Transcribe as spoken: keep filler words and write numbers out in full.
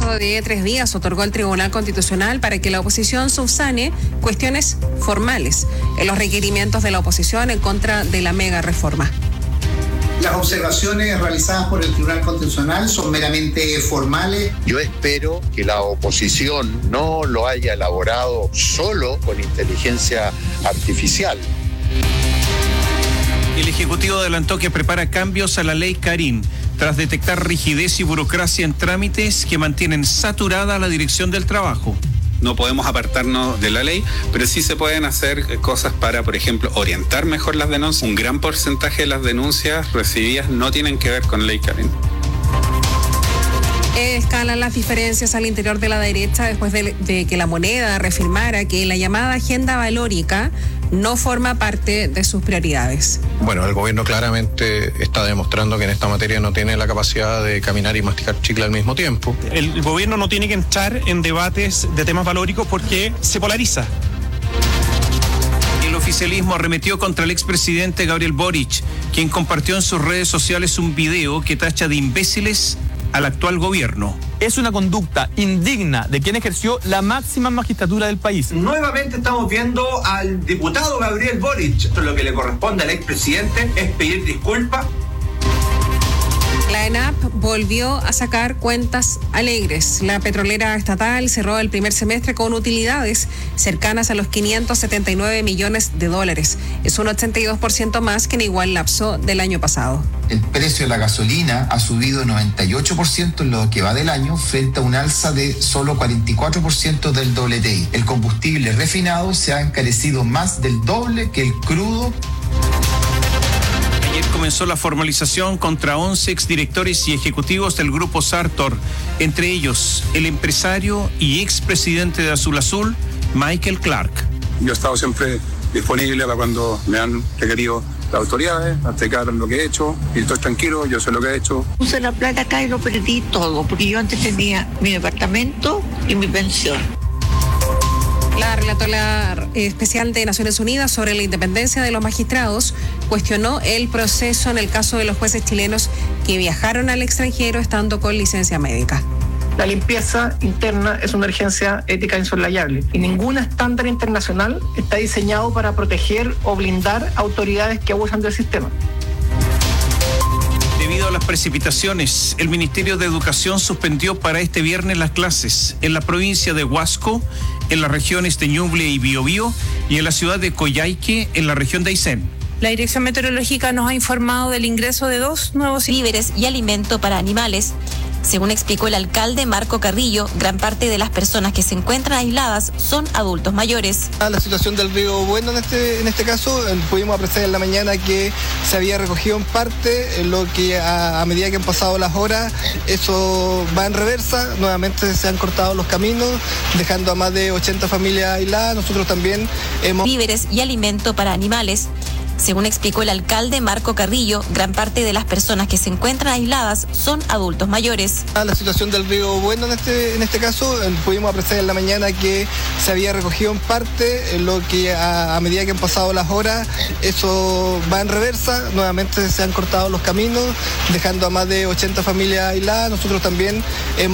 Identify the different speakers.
Speaker 1: plazo de tres días otorgó el Tribunal Constitucional para que la oposición subsane cuestiones formales en los requerimientos de la oposición en contra de la mega reforma.
Speaker 2: Las observaciones realizadas por el Tribunal Constitucional son meramente formales.
Speaker 3: Yo espero que la oposición no lo haya elaborado solo con inteligencia artificial.
Speaker 4: El Ejecutivo adelantó que prepara cambios a la ley Karim tras detectar rigidez y burocracia en trámites que mantienen saturada la Dirección del Trabajo.
Speaker 5: No podemos apartarnos de la ley, pero sí se pueden hacer cosas para, por ejemplo, orientar mejor las denuncias. Un gran porcentaje de las denuncias recibidas no tienen que ver con ley Karim.
Speaker 1: Escalan las diferencias al interior de la derecha después de, de que la Moneda reafirmara que la llamada agenda valórica no forma parte de sus prioridades.
Speaker 6: Bueno, el gobierno claramente está demostrando que en esta materia no tiene la capacidad de caminar y masticar chicle al mismo tiempo.
Speaker 7: El gobierno no tiene que entrar en debates de temas valóricos porque se polariza.
Speaker 4: El oficialismo arremetió contra el expresidente Gabriel Boric, quien compartió en sus redes sociales un video que tacha de imbéciles al actual gobierno.
Speaker 8: Es una conducta indigna de quien ejerció la máxima magistratura del país.
Speaker 9: Nuevamente estamos viendo al diputado Gabriel Boric. Lo que le corresponde al expresidente es pedir disculpas.
Speaker 1: La ENAP volvió a sacar cuentas alegres. La petrolera estatal cerró el primer semestre con utilidades cercanas a los quinientos setenta y nueve millones de dólares. Es un ochenta y dos por ciento más que en igual lapso del año pasado.
Speaker 10: El precio de la gasolina ha subido noventa y ocho por ciento en lo que va del año frente a un alza de solo cuarenta y cuatro por ciento del W T I. El combustible refinado se ha encarecido más del doble que el crudo.
Speaker 4: Ayer comenzó la formalización contra once exdirectores y ejecutivos del grupo Sartor, entre ellos el empresario y expresidente de Azul Azul, Michael Clark.
Speaker 11: Yo he estado siempre disponible para cuando me han requerido las autoridades, a explicar lo que he hecho, y estoy tranquilo, yo sé lo que he hecho.
Speaker 12: Puse la plata acá y lo perdí todo, porque yo antes tenía mi departamento y mi pensión.
Speaker 1: La relatora especial de Naciones Unidas sobre la independencia de los magistrados cuestionó el proceso en el caso de los jueces chilenos que viajaron al extranjero estando con licencia médica.
Speaker 13: La limpieza interna es una urgencia ética insoslayable y ningún estándar internacional está diseñado para proteger o blindar autoridades que abusan del sistema.
Speaker 4: Debido a las precipitaciones, el Ministerio de Educación suspendió para este viernes las clases en la provincia de Huasco, en las regiones de Ñuble y Biobío y en la ciudad de Coyhaique, en la región de Aysén.
Speaker 14: La Dirección Meteorológica nos ha informado del ingreso de dos nuevos
Speaker 15: víveres y alimento para animales. Según explicó el alcalde Marco Carrillo, gran parte de las personas que se encuentran aisladas son adultos mayores.
Speaker 16: La situación del río Bueno en este, en este caso, pudimos apreciar en la mañana que se había recogido en parte, lo que a, a medida que han pasado las horas, eso va en reversa, nuevamente se han cortado los caminos, dejando a más de ochenta familias aisladas. Nosotros también hemos...
Speaker 15: Víveres y alimento para animales. Según explicó el alcalde Marco Carrillo, gran parte de las personas que se encuentran aisladas son adultos mayores.
Speaker 16: La situación del río Bueno en este, en este caso, pudimos apreciar en la mañana que se había recogido en parte, lo que a, a medida que han pasado las horas, eso va en reversa, nuevamente se han cortado los caminos, dejando a más de ochenta familias aisladas. Nosotros también hemos